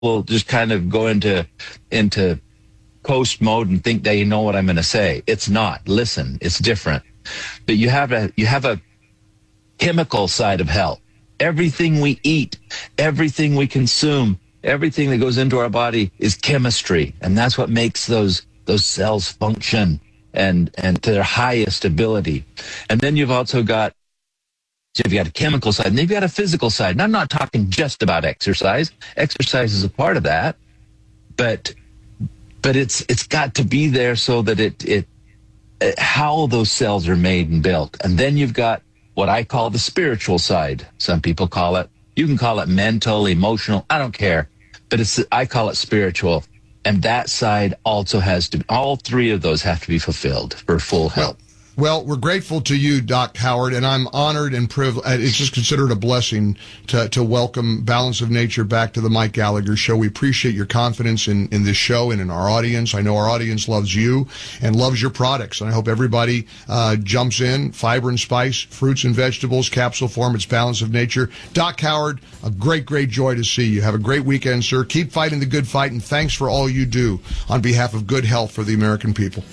will just kind of go into coast mode and think they know what I'm going to say. It's not. Listen, it's different. But you have a chemical side of health. Everything we eat, everything we consume, everything that goes into our body is chemistry, and that's what makes those cells function and to their highest ability. And then you've also got a chemical side, and then you've got a physical side. And I'm not talking just about exercise. Exercise is a part of that, but it's got to be there so that it how those cells are made and built. And then you've got what I call the spiritual side. Some people call it, you can call it mental, emotional, I don't care. But I call it spiritual. And that side also has to, all three of those have to be fulfilled for full health. Well, we're grateful to you, Doc Howard, and I'm honored and privileged. It's just considered a blessing to welcome Balance of Nature back to the Mike Gallagher Show. We appreciate your confidence in this show and in our audience. I know our audience loves you and loves your products, and I hope everybody jumps in. Fiber and Spice, fruits and vegetables, capsule form. It's Balance of Nature. Doc Howard, a great joy to see you. Have a great weekend, sir. Keep fighting the good fight, and thanks for all you do on behalf of good health for the American people.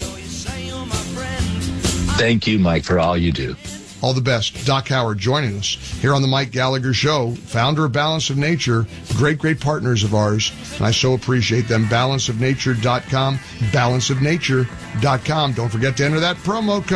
Thank you, Mike, for all you do. All the best. Doc Howard joining us here on the Mike Gallagher Show, founder of Balance of Nature, great partners of ours, and I so appreciate them. Balanceofnature.com, balanceofnature.com. Don't forget to enter that promo code.